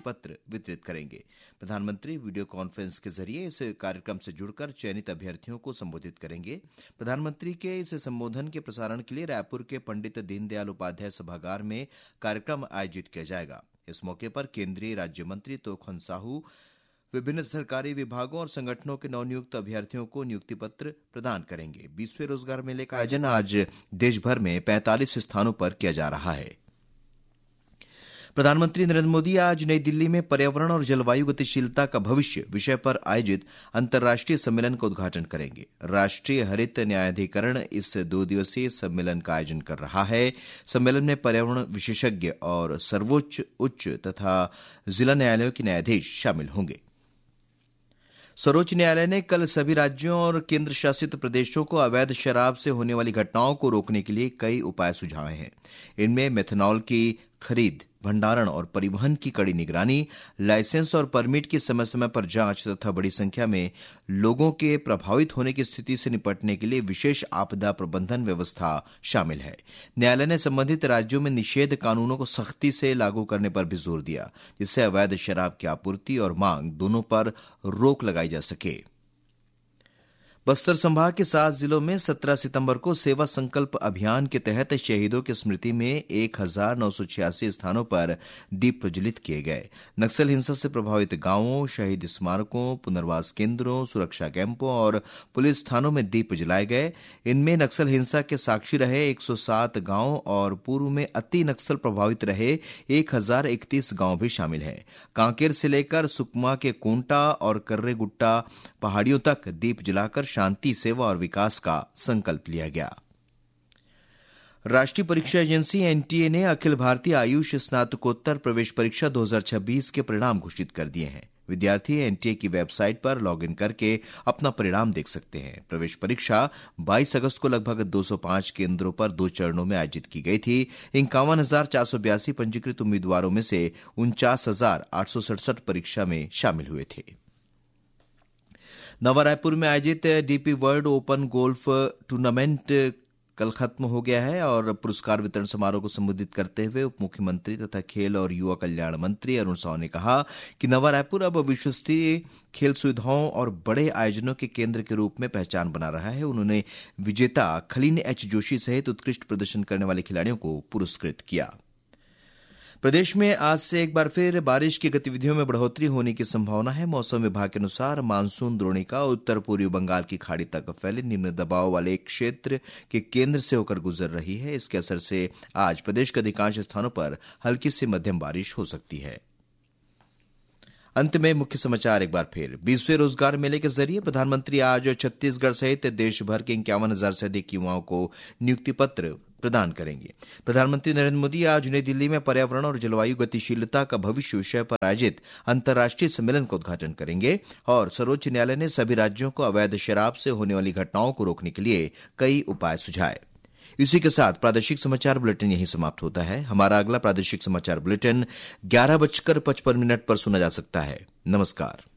पत्र वितरित करेंगे। प्रधानमंत्री वीडियो कॉन्फ्रेंस के जरिए इस कार्यक्रम से जुड़कर चयनित अभ्यर्थियों को संबोधित करेंगे। प्रधानमंत्री के इस संबोधन के प्रसारण के लिए रायपुर के पंडित दीनदयाल उपाध्याय सभागार में कार्यक्रम आयोजित किया जाएगा। इस मौके पर केंद्रीय राज्य मंत्री तोखन साहू विभिन्न सरकारी विभागों और संगठनों के नवनियुक्त अभ्यर्थियों को नियुक्ति पत्र प्रदान करेंगे। 20वें रोजगार मेले का आयोजन आज देश भर में 45 स्थानों पर किया जा रहा है। प्रधानमंत्री नरेंद्र मोदी आज नई दिल्ली में पर्यावरण और जलवायु गतिशीलता का भविष्य विषय पर आयोजित अंतर्राष्ट्रीय सम्मेलन का उद्घाटन करेंगे। राष्ट्रीय हरित न्यायाधिकरण इस 2 दिवसीय सम्मेलन का आयोजन कर रहा है। सम्मेलन में पर्यावरण विशेषज्ञ और सर्वोच्च, उच्च तथा जिला न्यायालयों के न्यायाधीश शामिल होंगे। सर्वोच्च न्यायालय ने कल सभी राज्यों और केंद्र शासित प्रदेशों को अवैध शराब से होने वाली घटनाओं को रोकने के लिए कई उपाय सुझाए हैं। इनमें मेथनॉल की खरीद, भंडारण और परिवहन की कड़ी निगरानी, लाइसेंस और परमिट की समय समय पर जांच तथा बड़ी संख्या में लोगों के प्रभावित होने की स्थिति से निपटने के लिए विशेष आपदा प्रबंधन व्यवस्था शामिल है। न्यायालय ने संबंधित राज्यों में निषेध कानूनों को सख्ती से लागू करने पर भी जोर दिया, जिससे अवैध शराब की आपूर्ति और मांग दोनों पर रोक लगाई जा सके। बस्तर संभाग के 7 जिलों में 17 सितंबर को सेवा संकल्प अभियान के तहत शहीदों की स्मृति में 1986 स्थानों पर दीप प्रज्वलित किए गए। नक्सल हिंसा से प्रभावित गांवों, शहीद स्मारकों, पुनर्वास केंद्रों, सुरक्षा कैंपों और पुलिस थानों में दीप जलाए गए। इनमें नक्सल हिंसा के साक्षी रहे 107 गांव और पूर्व में अति नक्सल प्रभावित रहे 1031 गांव भी शामिल हैं। कांकेर से लेकर सुकमा के कोंटा और कर्रेगुट्टा पहाड़ियों तक दीप जलाकर शांति, सेवा और विकास का संकल्प लिया गया। राष्ट्रीय परीक्षा एजेंसी एनटीए ने अखिल भारतीय आयुष स्नातकोत्तर प्रवेश परीक्षा 2026 के परिणाम घोषित कर दिए हैं। विद्यार्थी एनटीए की वेबसाइट पर लॉगिन करके अपना परिणाम देख सकते हैं। प्रवेश परीक्षा 22 अगस्त को लगभग 205 केंद्रों पर 2 चरणों में आयोजित की गई थी। 51,482 पंजीकृत उम्मीदवारों में से 49,867 परीक्षा में शामिल हुए थे। नवा रायपुर में आयोजित DP world open golf tournament कल खत्म हो गया है और पुरस्कार वितरण समारोह को संबोधित करते हुए उप मुख्यमंत्री तथा खेल और युवा कल्याण मंत्री अरुण साव ने कहा कि नवा रायपुर अब विश्वस्तरीय खेल सुविधाओं और बड़े आयोजनों के केंद्र के रूप में पहचान बना रहा है। उन्होंने विजेता खलीन एच जोशी सहित उत्कृष्ट प्रदर्शन करने वाले खिलाड़ियों को पुरस्कृत किया। प्रदेश में आज से एक बार फिर बारिश की गतिविधियों में बढ़ोतरी होने की संभावना है। मौसम विभाग के अनुसार मानसून द्रोणिका उत्तर पूर्वी बंगाल की खाड़ी तक फैले निम्न दबाव वाले एक क्षेत्र के केंद्र से होकर गुजर रही है। इसके असर से आज प्रदेश के अधिकांश स्थानों पर हल्की से मध्यम बारिश हो सकती है। अंत में मुख्य समाचार एक बार फिर। 20वें रोजगार मेले के जरिए प्रधानमंत्री आज छत्तीसगढ़ सहित देश भर के 51,000 से अधिक युवाओं को नियुक्ति पत्र प्रदान करेंगे। प्रधानमंत्री नरेंद्र मोदी आज नई दिल्ली में पर्यावरण और जलवायु गतिशीलता का भविष्य विषय पर आयोजित अंतर्राष्ट्रीय सम्मेलन का उद्घाटन करेंगे और सर्वोच्च न्यायालय ने सभी राज्यों को अवैध शराब से होने वाली घटनाओं को रोकने के लिए कई उपाय सुझाए। इसी के साथ प्रादेशिक समाचार बुलेटिन यहीं समाप्त होता है। हमारा अगला प्रादेशिक समाचार बुलेटिन 11:55 पर सुना जा सकता है। नमस्कार।